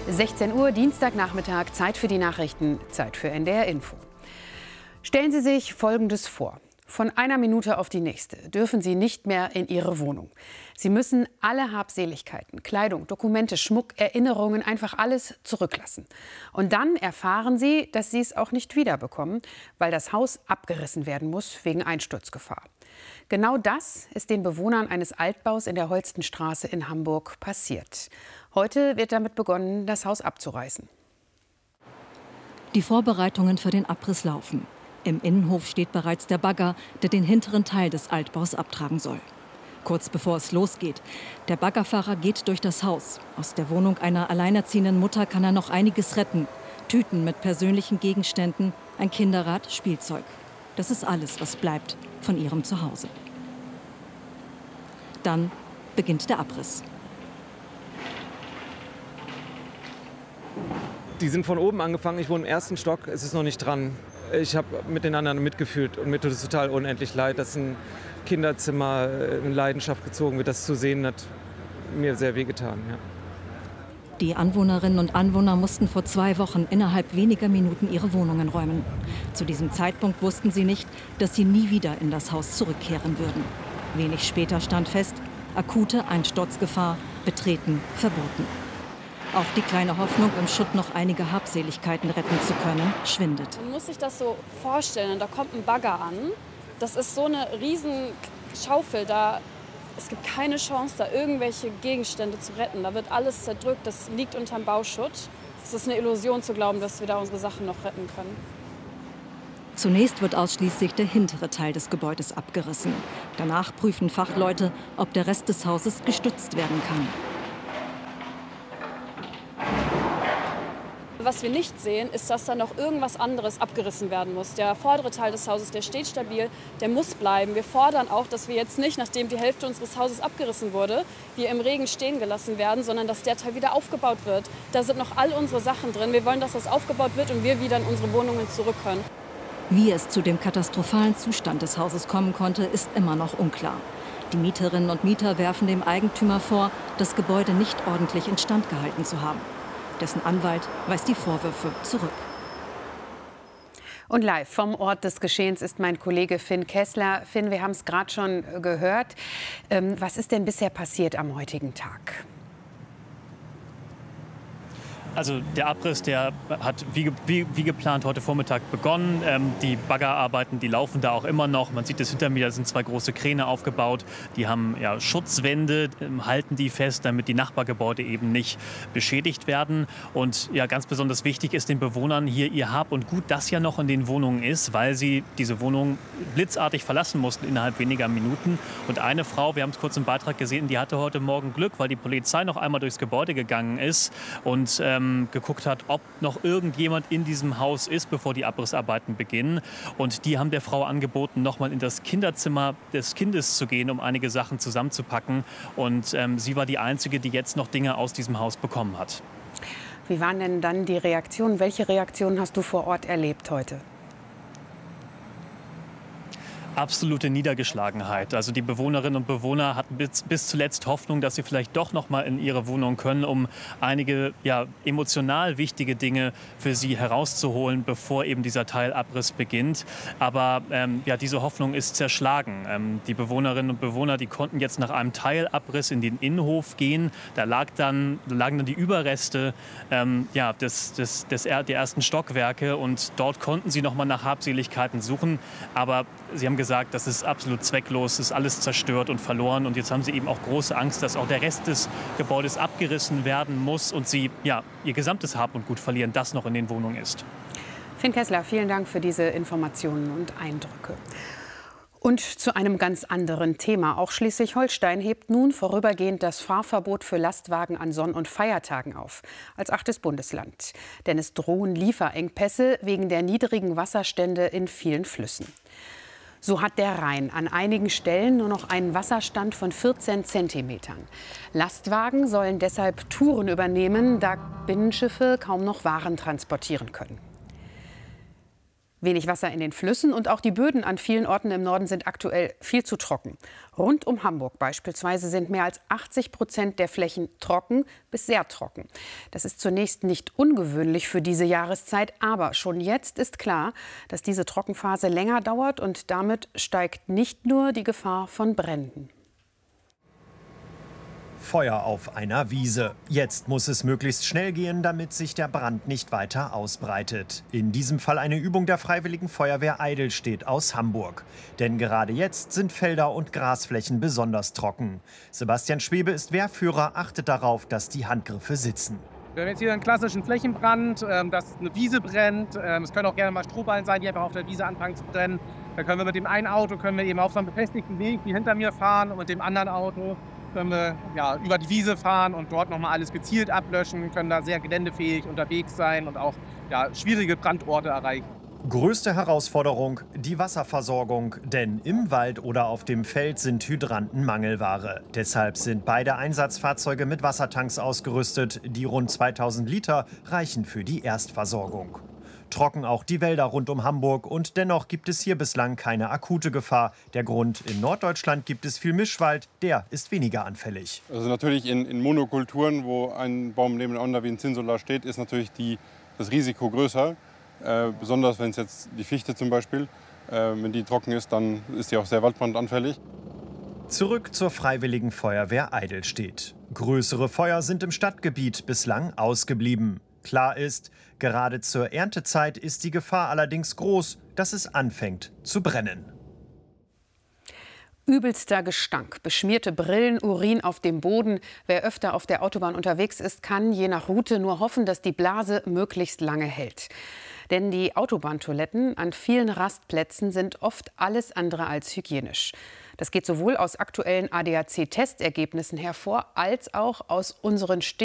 16 Uhr, Dienstagnachmittag, Zeit für die Nachrichten, Zeit für NDR Info. Stellen Sie sich Folgendes vor. Von einer Minute auf die nächste dürfen Sie nicht mehr in Ihre Wohnung. Sie müssen alle Habseligkeiten, Kleidung, Dokumente, Schmuck, Erinnerungen, einfach alles zurücklassen. Und dann erfahren Sie, dass Sie es auch nicht wiederbekommen, weil das Haus abgerissen werden muss wegen Einsturzgefahr. Genau das ist den Bewohnern eines Altbaus in der Holstenstraße in Hamburg passiert. Heute wird damit begonnen, das Haus abzureißen. Die Vorbereitungen für den Abriss laufen. Im Innenhof steht bereits der Bagger, der den hinteren Teil des Altbaus abtragen soll. Kurz bevor es losgeht. Der Baggerfahrer geht durch das Haus. Aus der Wohnung einer alleinerziehenden Mutter kann er noch einiges retten. Tüten mit persönlichen Gegenständen, ein Kinderrad, Spielzeug. Das ist alles, was bleibt von ihrem Zuhause. Dann beginnt der Abriss. Die sind von oben angefangen. Ich wohne im ersten Stock, es ist noch nicht dran. Ich habe mit den anderen mitgefühlt und mir tut es total unendlich leid, dass ein Kinderzimmer in Leidenschaft gezogen wird. Das zu sehen hat mir sehr wehgetan. Ja. Die Anwohnerinnen und Anwohner mussten vor 2 Wochen innerhalb weniger Minuten ihre Wohnungen räumen. Zu diesem Zeitpunkt wussten sie nicht, dass sie nie wieder in das Haus zurückkehren würden. Wenig später stand fest, akute Einsturzgefahr, Betreten verboten. Auch die kleine Hoffnung, im Schutt noch einige Habseligkeiten retten zu können, schwindet. Man muss sich das so vorstellen, da kommt ein Bagger an. Das ist so eine riesen Schaufel, es gibt keine Chance, da irgendwelche Gegenstände zu retten. Da wird alles zerdrückt, das liegt unterm Bauschutt. Es ist eine Illusion zu glauben, dass wir da unsere Sachen noch retten können. Zunächst wird ausschließlich der hintere Teil des Gebäudes abgerissen. Danach prüfen Fachleute, ob der Rest des Hauses gestützt werden kann. Was wir nicht sehen, ist, dass da noch irgendwas anderes abgerissen werden muss. Der vordere Teil des Hauses, der steht stabil, der muss bleiben. Wir fordern auch, dass wir jetzt nicht, nachdem die Hälfte unseres Hauses abgerissen wurde, wir im Regen stehen gelassen werden, sondern dass der Teil wieder aufgebaut wird. Da sind noch all unsere Sachen drin. Wir wollen, dass das aufgebaut wird und wir wieder in unsere Wohnungen zurück können. Wie es zu dem katastrophalen Zustand des Hauses kommen konnte, ist immer noch unklar. Die Mieterinnen und Mieter werfen dem Eigentümer vor, das Gebäude nicht ordentlich instand gehalten zu haben. Dessen Anwalt weist die Vorwürfe zurück. Und live vom Ort des Geschehens ist mein Kollege Finn Kessler. Finn, wir haben es gerade schon gehört. Was ist denn bisher passiert am heutigen Tag? Also der Abriss, der hat wie geplant heute Vormittag begonnen. Die Baggerarbeiten, die laufen da auch immer noch. Man sieht es hinter mir, da sind 2 große Kräne aufgebaut. Die haben ja Schutzwände, halten die fest, damit die Nachbargebäude eben nicht beschädigt werden. Und ja, ganz besonders wichtig ist den Bewohnern hier ihr Hab und Gut, das ja noch in den Wohnungen ist, weil sie diese Wohnung blitzartig verlassen mussten innerhalb weniger Minuten. Und eine Frau, wir haben es kurz im Beitrag gesehen, die hatte heute Morgen Glück, weil die Polizei noch einmal durchs Gebäude gegangen ist und geguckt hat, ob noch irgendjemand in diesem Haus ist, bevor die Abrissarbeiten beginnen. Und die haben der Frau angeboten, noch mal in das Kinderzimmer des Kindes zu gehen, um einige Sachen zusammenzupacken. Und sie war die Einzige, die jetzt noch Dinge aus diesem Haus bekommen hat. Wie waren denn dann die Reaktionen? Welche Reaktionen hast du vor Ort erlebt heute? Absolute Niedergeschlagenheit. Also die Bewohnerinnen und Bewohner hatten bis zuletzt Hoffnung, dass sie vielleicht doch noch mal in ihre Wohnung können, um einige emotional wichtige Dinge für sie herauszuholen, bevor eben dieser Teilabriss beginnt. Aber diese Hoffnung ist zerschlagen. Die Bewohnerinnen und Bewohner, die konnten jetzt nach einem Teilabriss in den Innenhof gehen. Da lagen dann die Überreste der ersten Stockwerke und dort konnten sie noch mal nach Habseligkeiten suchen. Aber sie haben gesagt, das ist absolut zwecklos, ist alles zerstört und verloren. Und jetzt haben sie eben auch große Angst, dass auch der Rest des Gebäudes abgerissen werden muss und sie ihr gesamtes Hab und Gut verlieren, das noch in den Wohnungen ist. Finn Kessler, vielen Dank für diese Informationen und Eindrücke. Und zu einem ganz anderen Thema. Auch Schleswig-Holstein hebt nun vorübergehend das Fahrverbot für Lastwagen an Sonn- und Feiertagen auf, als 8. Bundesland. Denn es drohen Lieferengpässe wegen der niedrigen Wasserstände in vielen Flüssen. So hat der Rhein an einigen Stellen nur noch einen Wasserstand von 14 Zentimetern. Lastwagen sollen deshalb Touren übernehmen, da Binnenschiffe kaum noch Waren transportieren können. Wenig Wasser in den Flüssen und auch die Böden an vielen Orten im Norden sind aktuell viel zu trocken. Rund um Hamburg beispielsweise sind mehr als 80% der Flächen trocken bis sehr trocken. Das ist zunächst nicht ungewöhnlich für diese Jahreszeit, aber schon jetzt ist klar, dass diese Trockenphase länger dauert und damit steigt nicht nur die Gefahr von Bränden. Feuer auf einer Wiese. Jetzt muss es möglichst schnell gehen, damit sich der Brand nicht weiter ausbreitet. In diesem Fall eine Übung der Freiwilligen Feuerwehr Eidelstedt aus Hamburg. Denn gerade jetzt sind Felder und Grasflächen besonders trocken. Sebastian Schwebe ist Wehrführer, achtet darauf, dass die Handgriffe sitzen. Wir haben jetzt hier einen klassischen Flächenbrand, dass eine Wiese brennt. Es können auch gerne mal Strohballen sein, die einfach auf der Wiese anfangen zu brennen. Da können wir mit dem einen Auto eben auf so einem befestigten Weg wie hinter mir fahren und mit dem anderen Auto können wir über die Wiese fahren und dort nochmal alles gezielt ablöschen, können da sehr geländefähig unterwegs sein und auch schwierige Brandorte erreichen. Größte Herausforderung, die Wasserversorgung. Denn im Wald oder auf dem Feld sind Hydranten Mangelware. Deshalb sind beide Einsatzfahrzeuge mit Wassertanks ausgerüstet. Die rund 2000 Liter reichen für die Erstversorgung. Trocken auch die Wälder rund um Hamburg und dennoch gibt es hier bislang keine akute Gefahr. Der Grund, in Norddeutschland gibt es viel Mischwald, der ist weniger anfällig. Also natürlich in Monokulturen, wo ein Baum nebeneinander wie ein Zinnsolar steht, ist natürlich das Risiko größer. Besonders wenn es jetzt die Fichte zum Beispiel, wenn die trocken ist, dann ist die auch sehr waldbrandanfällig. Zurück zur Freiwilligen Feuerwehr Eidelstedt. Größere Feuer sind im Stadtgebiet bislang ausgeblieben. Klar ist, gerade zur Erntezeit ist die Gefahr allerdings groß, dass es anfängt zu brennen. Übelster Gestank, beschmierte Brillen, Urin auf dem Boden. Wer öfter auf der Autobahn unterwegs ist, kann je nach Route nur hoffen, dass die Blase möglichst lange hält. Denn die Autobahntoiletten an vielen Rastplätzen sind oft alles andere als hygienisch. Das geht sowohl aus aktuellen ADAC-Testergebnissen hervor, als auch aus unseren